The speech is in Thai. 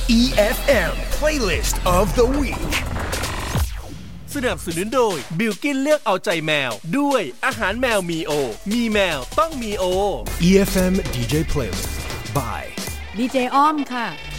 EFM Playlist of the Week สนับสนุนโดยบิลกินเลือกเอาใจแมวด้วยอาหารแมวมีโอมีแมวต้องมีโอ EFM DJ Playlist by ดีเจอ้อมค่ะ